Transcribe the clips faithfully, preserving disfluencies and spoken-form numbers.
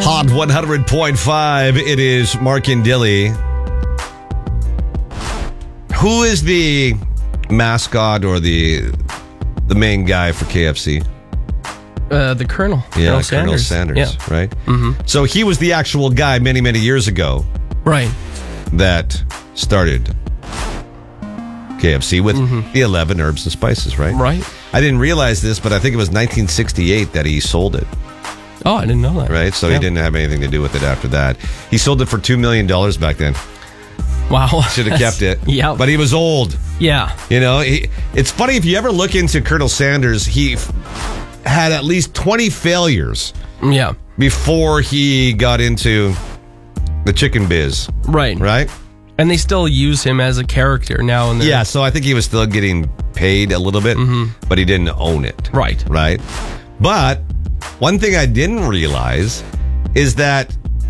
Hot one hundred point five. It is Mark and Dilly. Who is the mascot or the the main guy for K F C? Uh, the Colonel. Yeah, Colonel Colonel Sanders. Sanders, Yeah. right? Mm-hmm. So he was the actual guy many, many years ago Right. that started K F C with Mm-hmm. the eleven herbs and spices, right? Right. I didn't realize this, but I think it was nineteen sixty-eight that he sold it, Oh, I didn't know that. right? So Yeah. he didn't have anything to do with it after that. He sold it for two million dollars back then. Wow. Should have kept it. Yeah. But he was old. Yeah. You know, he, it's funny if you ever look into Colonel Sanders, he f- had at least twenty failures Yeah. before he got into the chicken biz, Right. right? And they still use him as a character now and then. Yeah, so I think he was still getting paid a little bit, but he didn't own it. Right. Right? But one thing I didn't realize is that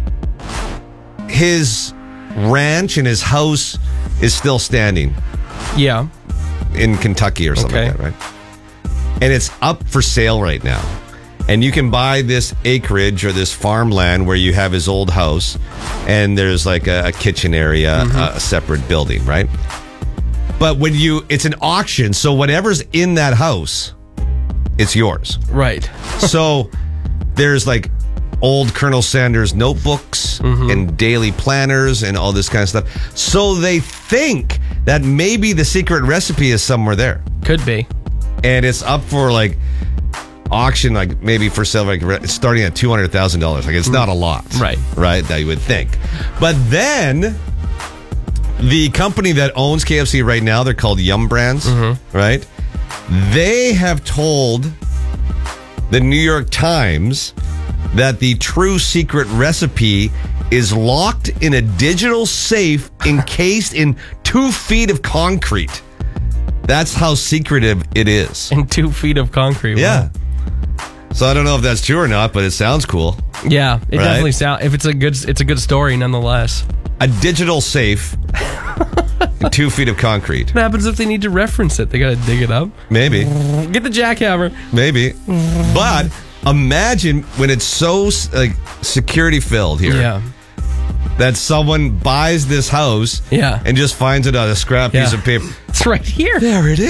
his ranch and his house is still standing Yeah. in Kentucky or something Okay. like that, right? And it's up for sale right now. And you can buy this acreage or this farmland where you have his old house and there's like a, a kitchen area, a, a separate building, right? But when you, it's an auction, so whatever's in that house, it's yours. Right. So there's like old Colonel Sanders notebooks and daily planners and all this kind of stuff. So they think that maybe the secret recipe is somewhere there. Could be. And it's up for like auction, like maybe for sale, like it's starting at two hundred thousand dollars. Like it's not a lot. Right. Right. That you would think. But then the company that owns K F C right now, they're called Yum Brands, right? They have told the New York Times that the true secret recipe is locked in a digital safe encased in two feet of concrete. That's how secretive it is. In two feet of concrete. Yeah. So I don't know if that's true or not, but it sounds cool. Yeah. It Right? definitely sounds. If it's a good, it's a good story nonetheless. A digital safe in two feet of concrete. What happens if they need to reference it? They got to dig it up. Maybe. Get the jackhammer. Maybe. But imagine when it's so like security filled here. Yeah. That someone buys this house Yeah. and just finds it on a scrap Yeah. piece of paper. It's right here. There it is.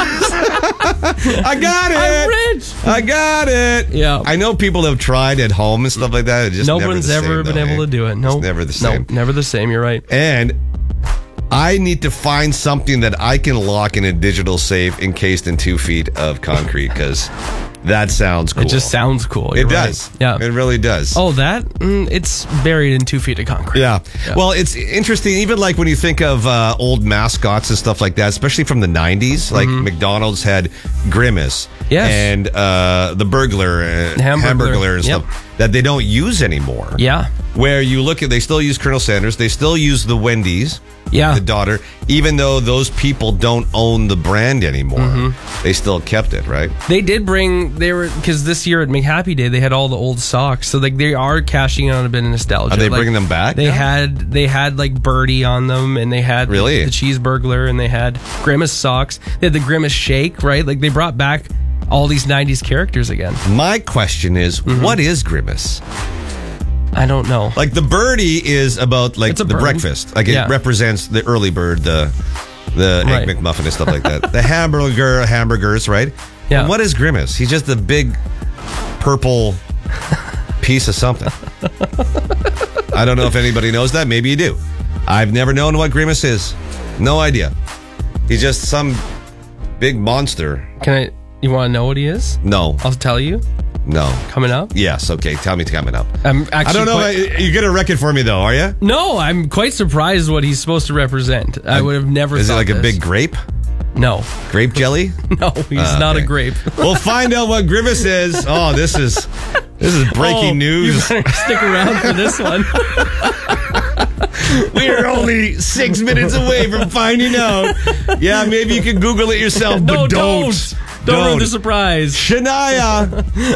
I got it. I'm rich. I got it. Yeah. I know people have tried at home and stuff like that. It's just No never one's the ever same, been though, able eh? to do it. No. It's never the same. No, never the same. You're right. And I need to find something that I can lock in a digital safe encased in two feet of concrete because that sounds cool. It just sounds cool. It You're right. does. Yeah. It really does. Oh, that? Mm, it's buried in two feet of concrete. Yeah. Yeah. Well, it's interesting, even like when you think of uh, old mascots and stuff like that, especially from the nineties, like McDonald's had Grimace Yes. and uh, the burglar, uh, Hamburglar. Hamburglar and Yep. stuff that they don't use anymore. Yeah. Where you look at, they still use Colonel Sanders, they still use the Wendy's, Yeah. the daughter, even though those people don't own the brand anymore. Mm-hmm. They still kept it, right? They did bring, they were, because this year at McHappy Day, they had all the old socks. So, like, they are cashing in on a bit of nostalgia. Are they Like, bringing them back They now? had, they had, like, Birdie on them, and they had Really? the Cheeseburglar, and they had Grimace socks. They had the Grimace Shake, right? Like, they brought back all these nineties characters again. My question is, Mm-hmm. what is Grimace? I don't know. Like the birdie is about like It's a the bird. breakfast. Like it Yeah. represents the early bird, the the Right. egg McMuffin and stuff like that. The hamburger, hamburgers, right? Yeah. And what is Grimace? He's just a big purple piece of something. I don't know if anybody knows that. Maybe you do. I've never known what Grimace is. No idea. He's just some big monster. Can I, you want to know what he is? No. I'll tell you. No. Coming up. Yes. Okay. Tell me coming up. I'm actually I don't know. quite- if I- You're gonna wreck it for me though, are you? No, I'm quite surprised what he's supposed to represent. I would have never Is it thought like a this. big grape? No. Grape jelly? No, he's Ah, not okay. a grape. We'll find out what Grimace is. Oh, this is this is breaking Oh, news. You better stick around for this one. We're only six minutes away from finding out. Yeah, maybe you can Google it yourself, No, but don't. don't. Don't ruin the surprise. Shania